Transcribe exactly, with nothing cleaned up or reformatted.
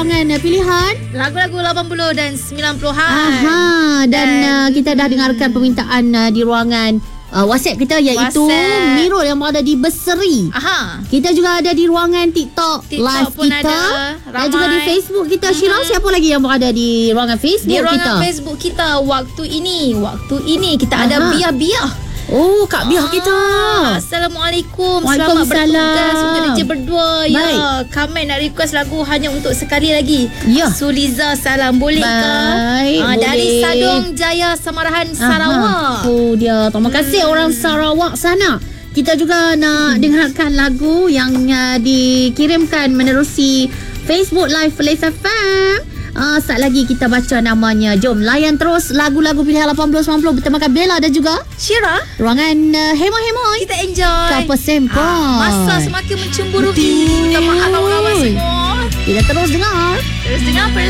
ruangan uh, pilihan lagu-lagu lapan puluh dan sembilan puluhan. Aha, dan, dan uh, kita dah dengarkan permintaan uh, di ruangan uh, WhatsApp kita, iaitu WhatsApp. Mirul yang berada di Berseri. Aha. Kita juga ada di ruangan TikTok, TikTok live pun kita ada, dan juga di Facebook kita. Hmm. Syirah, siapa lagi yang berada di ruangan Facebook Di ruangan kita? Facebook kita waktu ini, waktu ini kita Aha. ada biah-biah. Oh, Kak Biah kita. Assalamualaikum. Waalaikumsalam. Selamat bertugas untuk D J berdua. Baik. Ya, kami nak request lagu hanya untuk sekali lagi. Ya. Suliza Salam, boleh ke? Baik, Ah, dari boleh. Sadong Jaya Samarahan, Sarawak. Aha. Oh dia. Terima kasih hmm. orang Sarawak sana. Kita juga nak hmm. dengarkan lagu yang uh, dikirimkan menerusi Facebook Live Feliz F M. Uh, saat lagi kita baca namanya. Jom layan terus lagu-lagu pilihan lapan puluh sembilan puluh bertemakan Bella dan juga Syirah. ruangan uh, Hemo-Hemo. Kita enjoy. Kapal Sempoi. Ah, masa semakin mencemburui. Minta maaf kawan-kawan semua. Kita terus dengar. Terus dengar